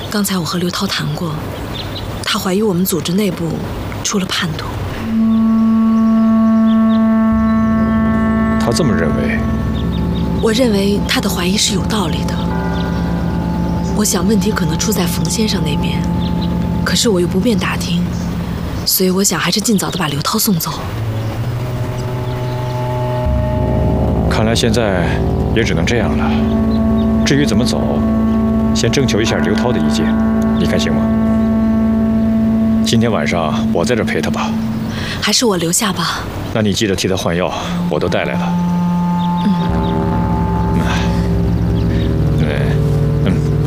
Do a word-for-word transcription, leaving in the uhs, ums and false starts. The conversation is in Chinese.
刚才我和刘涛谈过，她怀疑我们组织内部出了叛徒。 她这么认为？ 我认为她的怀疑是有道理的。我想问题可能出在冯先生那边，可是我又不便打听，所以我想还是尽早的把刘涛送走。 看来现在也只能这样了。至于怎么走，先征求一下刘涛的意见，你看行吗？今天晚上我在这陪她吧。 还是我留下吧。 那你记得替她换药，我都带来了。